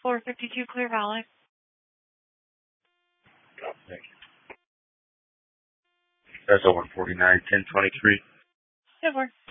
452 Clear Valley. Thank you. That's over 49, 1023. Good work.